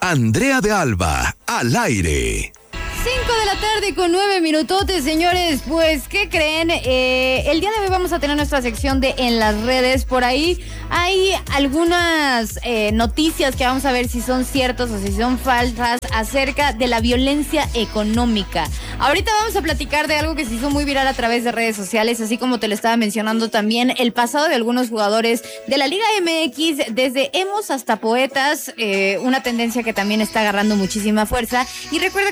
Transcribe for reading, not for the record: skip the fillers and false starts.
Andrea de Alba, al aire. 5 de la tarde con 9 minutotes, señores. Pues, ¿qué creen? El día de hoy vamos a tener nuestra sección de En las Redes. Por ahí hay algunas noticias que vamos a ver si son ciertas o si son falsas acerca de la violencia económica. Ahorita vamos a platicar de algo que se hizo muy viral a través de redes sociales, así como te lo estaba mencionando también, el pasado de algunos jugadores de la Liga MX, desde emos hasta poetas, una tendencia que también está agarrando muchísima fuerza. Y recuerda